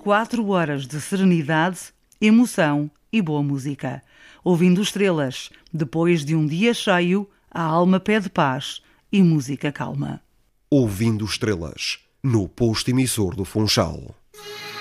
4 horas de serenidade, emoção e boa música. Ouvindo estrelas, depois de um dia cheio, a alma pede paz e música calma. Ouvindo estrelas, no posto emissor do Funchal.